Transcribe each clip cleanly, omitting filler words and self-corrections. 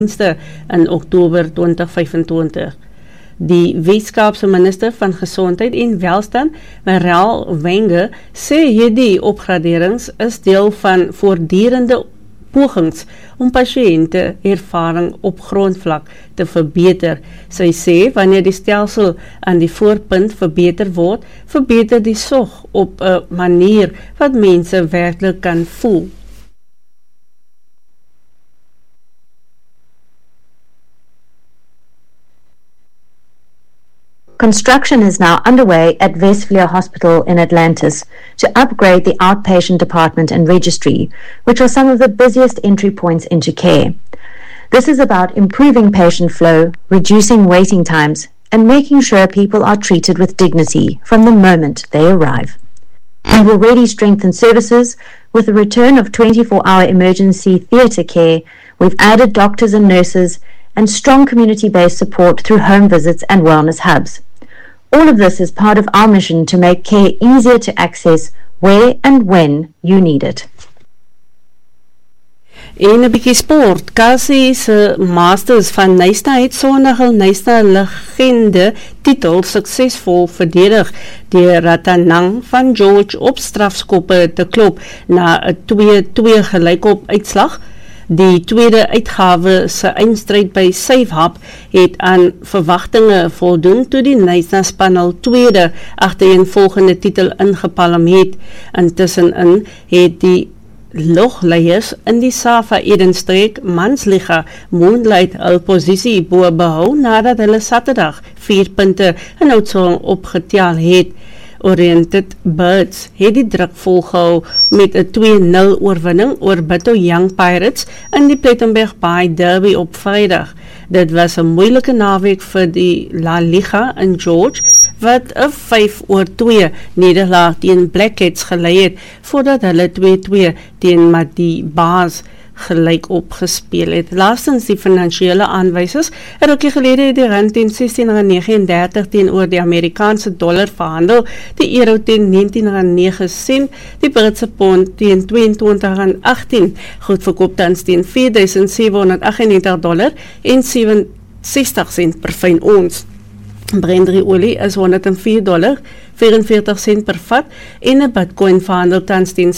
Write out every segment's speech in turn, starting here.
dienste in Oktober 2025. Die Weskaapse minister van Gesondheid en Welstand, Merel Wenge, sê hierdie opgraderings is deel van voortdurende pogings om pasiënte ervaring op grondvlak te verbeter. Sy sê, wanneer die stelsel aan die voorpunt verbeter word, verbeter die sorg op 'n manier wat mense werklik kan voel. Construction is now underway at Westvliet Hospital in Atlantis to upgrade the outpatient department and registry, which are some of the busiest entry points into care. This is about improving patient flow, reducing waiting times, and making sure people are treated with dignity from the moment they arrive. We've already strengthened services with the return of 24-hour emergency theatre care. We've added doctors and nurses and strong community-based support through home visits and wellness hubs. All of this is part of our mission to make care easier to access where and when you need it. En 'n bietjie sport. Cassie se Masters van Nyasa het Sondag hul Nyasa legende titel suksesvol verdedig deur Ratanang van George op strafskoppe te klop na 'n 2-2 gelykop uitslag. Die tweede uitgawe se eindstryd by Safehub het aan verwagtinge voldoen toe die Nyasa span hul tweede agtereenvolgende titel ingepalm het. Intussenin het die logleiers in die Safa Edenstreek Mansliga Moonlight hul posisie bo behou nadat hulle Saterdag 4 punte in Oudtshoorn opgetel het. Oriented Birds het die druk volgehou met 'n 2-0 oorwinning oor Bito Young Pirates in die Plettenberg Bay Derby op Vrydag. Dit was 'n moeilike naweek vir die La Liga in George, wat 'n 5-2 nederlaag teen Blackheads gelei het, voordat hulle 2-2 teen Madi Baas gelyk opgespeel het. Laastens die finansiële aanwysers. 'n rukkie gelede het die rand teen R16.39 teenoor die Amerikaanse dollar verhandel, die euro teen R19.09, die Britse pond teen R22.18, goed verkoop tans teen $4,798 en 67 sent per fyn ons. Brandriolie is $104.44 per vat en 'n Bitcoin verhandel tans teen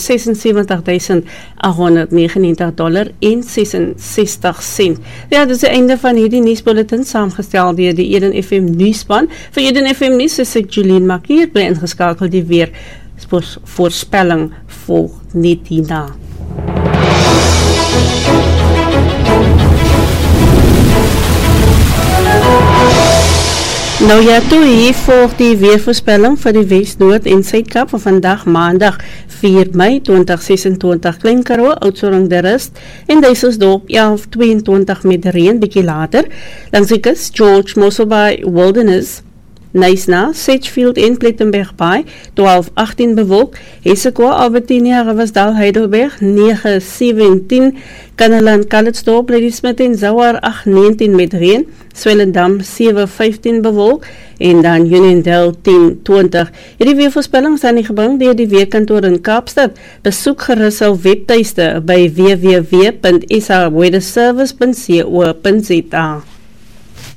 $76,899 en 66 sent. Ja, dit is die einde van hierdie nuusbulletin saamgestel deur die Eden FM nuusspan. Vir Eden FM nuus is ek Julien Makier, bly ingeskakel die weer voorspelling volg net hierna. Nou ja, toe hier volg die weervoorspelling vir die Wes, Noord en Suid-Kaap van vandag Maandag 4 Mei 2026, Klein Karoo, Oudtshoorn de Rust en Duiselsdorp 11:22 met reën bietjie later. Langs die kus, George, Mossel Bay, Wilderness, Nyasa, Sedgefield en Plettenberg Bay 12:18 bewolk, Hessequa, Albertinia, Riversdal, Heidelberg 9:17, Kannaland, Calitzdorp, Ladysmith en Zouar 8:19 met reën, Swellendam 7:15 bewolk en dan Unionville 10:20. Hierdie weervoorspelling is aan die gebring deur die weerkantoor in Kaapstad. Besoek gerus hul webtuiste by www.saweatherservice.co.za.